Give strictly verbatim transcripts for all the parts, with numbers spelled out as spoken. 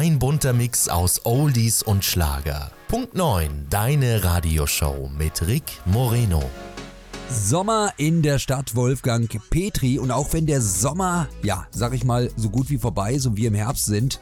Ein bunter Mix aus Oldies und Schlager. Punkt neun, deine Radioshow mit Rick Moreno. Sommer in der Stadt, Wolfgang Petri. Und auch wenn der Sommer, ja, sag ich mal, so gut wie vorbei ist und wir im Herbst sind,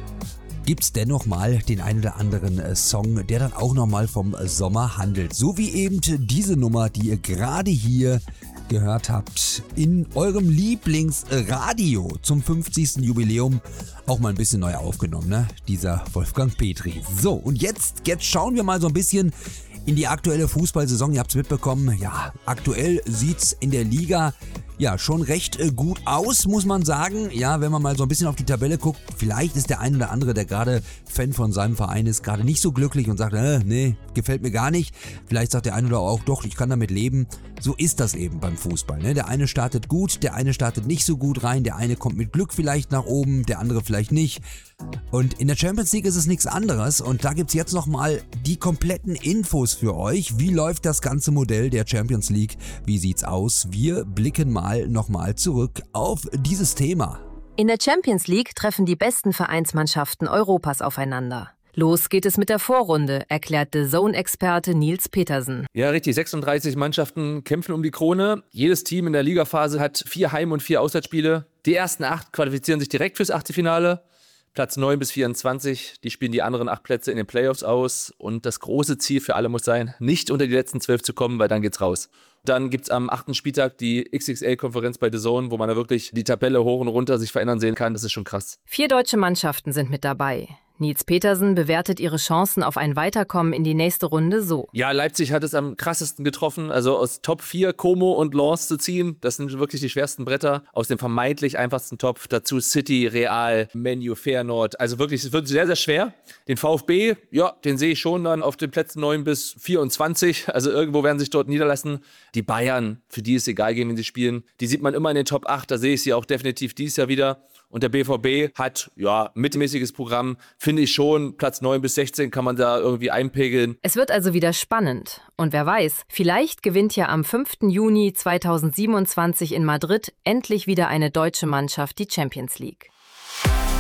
gibt's dennoch mal den einen oder anderen Song, der dann auch nochmal vom Sommer handelt. So wie eben diese Nummer, die ihr gerade hier gehört habt, in eurem Lieblingsradio zum fünfzigsten Jubiläum auch mal ein bisschen neu aufgenommen, ne? Dieser Wolfgang Petri. So, und jetzt, jetzt schauen wir mal so ein bisschen in die aktuelle Fußballsaison. Ihr habt's mitbekommen, ja, aktuell sieht's in der Liga ja schon recht äh, gut aus, muss man sagen. Ja, wenn man mal so ein bisschen auf die Tabelle guckt, vielleicht ist der ein oder andere, der gerade Fan von seinem Verein ist, gerade nicht so glücklich und sagt, äh, nee, gefällt mir gar nicht. Vielleicht sagt der eine oder auch, doch, ich kann damit leben. So ist das eben beim Fußball, ne? Der eine startet gut, der eine startet nicht so gut rein, der eine kommt mit Glück vielleicht nach oben, der andere vielleicht nicht. Und in der Champions League ist es nichts anderes und da gibt's jetzt nochmal die kompletten Infos für euch. Wie läuft das ganze Modell der Champions League? Wie sieht's aus? Wir blicken mal nochmal zurück auf dieses Thema. In der Champions League treffen die besten Vereinsmannschaften Europas aufeinander. Los geht es mit der Vorrunde, erklärt The Zone-Experte Nils Petersen. Ja, richtig. sechsunddreißig Mannschaften kämpfen um die Krone. Jedes Team in der Ligaphase hat vier Heim- und vier Auswärtsspiele. Die ersten acht qualifizieren sich direkt fürs Achtelfinale. Platz neun bis vierundzwanzig, die spielen die anderen acht Plätze in den Playoffs aus. Und das große Ziel für alle muss sein, nicht unter die letzten zwölf zu kommen, weil dann geht's raus. Dann gibt's am achten Spieltag die X X L-Konferenz bei The Zone, wo man da wirklich die Tabelle hoch und runter sich verändern sehen kann. Das ist schon krass. Vier deutsche Mannschaften sind mit dabei. Nils Petersen bewertet ihre Chancen auf ein Weiterkommen in die nächste Runde so. Ja, Leipzig hat es am krassesten getroffen. Also aus Top vier Como und Lens zu ziehen, das sind wirklich die schwersten Bretter. Aus dem vermeintlich einfachsten Topf dazu City, Real, Man U, Feyenoord. Also wirklich, es wird sehr, sehr schwer. Den VfB, ja, den sehe ich schon dann auf den Plätzen neun bis vierundzwanzig. Also irgendwo werden sich dort niederlassen. Die Bayern, für die ist egal, gegen wen sie spielen. Die sieht man immer in den Top acht. Da sehe ich sie auch definitiv dieses Jahr wieder. Und der B V B hat, ja, mittelmäßiges Programm, finde ich schon. Platz neun bis sechzehn kann man da irgendwie einpegeln. Es wird also wieder spannend. Und wer weiß, vielleicht gewinnt ja am fünften Juni zweitausendsiebenundzwanzig in Madrid endlich wieder eine deutsche Mannschaft die Champions League.